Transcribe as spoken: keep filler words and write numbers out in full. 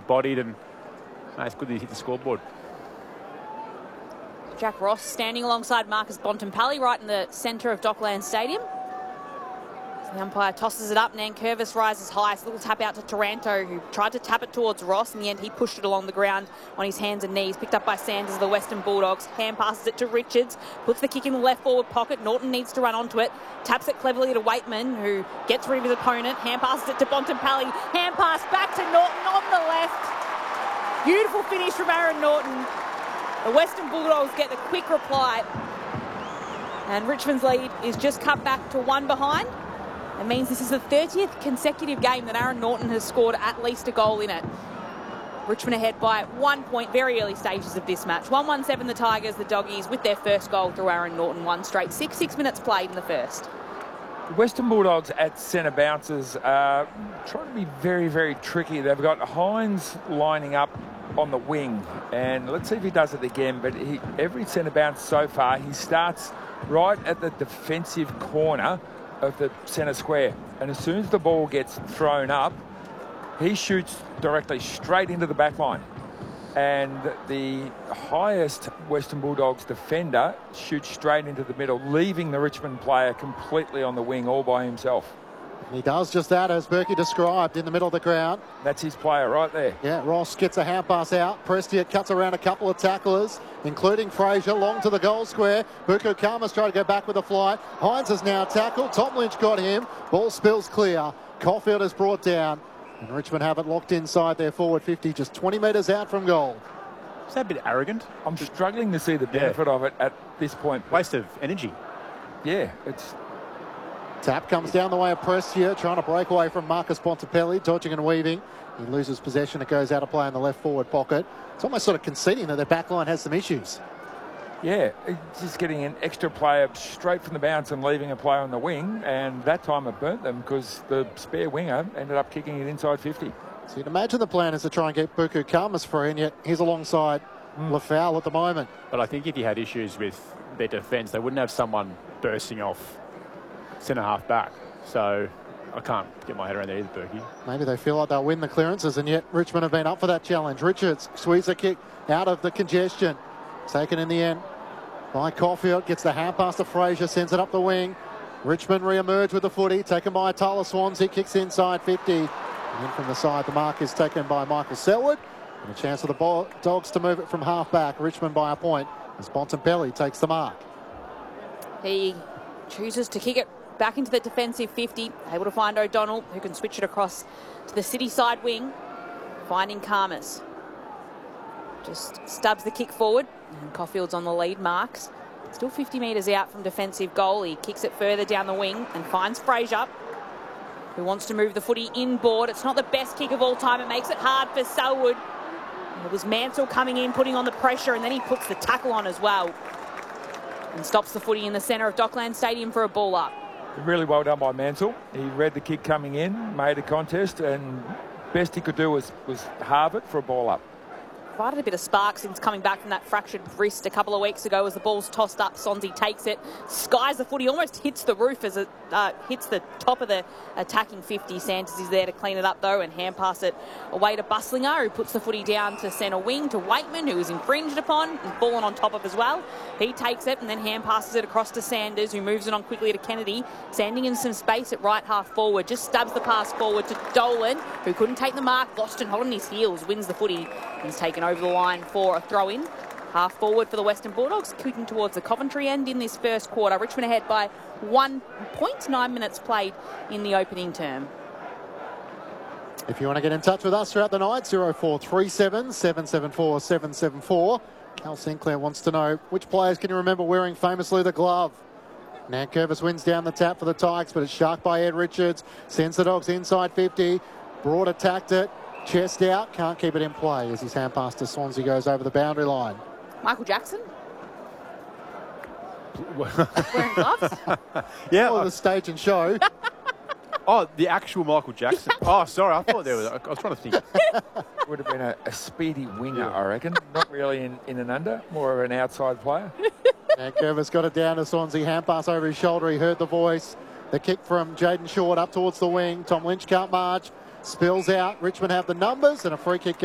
bodied, and no, it's good that he hit the scoreboard. Jack Ross standing alongside Marcus Bontempelli right in the centre of Dockland Stadium. The umpire tosses it up. Nankervis rises high. It's a little tap out to Taranto, who tried to tap it towards Ross. In the end, he pushed it along the ground on his hands and knees. Picked up by Sanders of the Western Bulldogs. Hand passes it to Richards. Puts the kick in the left forward pocket. Norton needs to run onto it. Taps it cleverly to Waitman, who gets rid of his opponent. Hand passes it to Bontempelli. Hand pass back to Norton on the left. Beautiful finish from Aaron Norton. The Western Bulldogs get the quick reply. And Richmond's lead is just cut back to one behind. It means this is the thirtieth consecutive game that Aaron Norton has scored at least a goal in it. Richmond ahead by one point, very early stages of this match. one one seven the Tigers, the Doggies, with their first goal through Aaron Norton. One straight six, six minutes played in the first. The Western Bulldogs at centre bounces are trying to be very, very tricky. They've got Hines lining up on the wing, and let's see if he does it again. But he, every centre bounce so far, he starts right at the defensive corner of the centre square, and as soon as the ball gets thrown up, he shoots directly straight into the back line. And the highest Western Bulldogs defender shoots straight into the middle, leaving the Richmond player completely on the wing all by himself. He does just that, as Berkey described, in the middle of the ground. That's his player right there. Yeah, Ross gets a hand pass out. Prestia cuts around a couple of tacklers, including Fraser, long to the goal square. Buku Kama's trying to go back with a fly. Hines is now tackled. Tom Lynch got him. Ball spills clear. Caulfield is brought down. And Richmond have it locked inside their forward fifty, just twenty metres out from goal. Is that a bit arrogant? I'm struggling to see the benefit yeah. of it at this point. Waste of energy. Yeah, it's... Tap comes down the way of Prestia, trying to break away from Marcus Bontempelli, dodging and weaving. He loses possession. It goes out of play in the left forward pocket. It's almost sort of conceding that their back line has some issues. Yeah, just getting an extra player straight from the bounce and leaving a player on the wing, and that time it burnt them because the spare winger ended up kicking it inside fifty. So you'd imagine the plan is to try and get Buku Kama's free, and yet he's alongside mm. Lafau at the moment. But I think if you had issues with their defence, they wouldn't have someone bursting off centre half back. So I can't get my head around that either, Berkey. Maybe they feel like they'll win the clearances, and yet Richmond have been up for that challenge. Richards squeezes a kick out of the congestion. Taken in the end by Caulfield. Gets the hand pass to Fraser, sends it up the wing. Richmond re-emerge with the footy, taken by Tyler Swansea. Kicks inside fifty. And in from the side, the mark is taken by Michael Selwood. And a chance for the Dogs to move it from half back. Richmond by a point as Bontempelli takes the mark. He chooses to kick it back into the defensive fifty, able to find O'Donnell, who can switch it across to the city side wing, finding Khamis. Just stubs the kick forward, and Caulfield's on the lead. Marks still fifty metres out from defensive goal. He kicks it further down the wing and finds Fraser, who wants to move the footy inboard. It's not the best kick of all time. It makes it hard for Selwood. It was Mansell coming in, putting on the pressure, and then he puts the tackle on as well and stops the footy in the centre of Dockland Stadium for a ball up. Really well done by Mansell. He read the kick coming in, made a contest, and best he could do was, was halve it for a ball up. Provided a bit of spark since coming back from that fractured wrist a couple of weeks ago as the ball's tossed up. Swansea takes it, skies the footy, almost hits the roof as it uh, hits the top of the attacking fifty. Sanders is there to clean it up though and hand pass it away to Buslinger, who puts the footy down to centre wing to Waitman, who is infringed upon and fallen on top of as well. He takes it and then hand passes it across to Sanders, who moves it on quickly to Kennedy, sanding in some space at right half forward. Just stubs the pass forward to Dolan, who couldn't take the mark, lost and hot on his heels, wins the footy. He's taken over the line for a throw-in. Half forward for the Western Bulldogs, kicking towards the Coventry end in this first quarter. Richmond ahead by one point nine minutes played in the opening term. If you want to get in touch with us throughout the night, oh four three seven, seven seven four, seven seven four. Cal Sinclair wants to know which players can you remember wearing famously the glove. Nankervis wins down the tap for the Tigers, but it's sharked by Ed Richards. Sends the Dogs inside fifty. Broad attacked it. Chest out, can't keep it in play as his hand pass to Swansea goes over the boundary line. Michael Jackson? Wearing gloves? Yeah. Oh, the stage and show. Oh, the actual Michael Jackson. Oh, sorry, I thought there was... I was trying to think. Would have been a, a speedy winger, yeah. I reckon. Not really in, in and under, more of an outside player. Nankervis got it down to Swansea, hand pass over his shoulder, he heard the voice. The kick from Jaden Short up towards the wing. Tom Lynch can't march. Spills out. Richmond have the numbers and a free kick.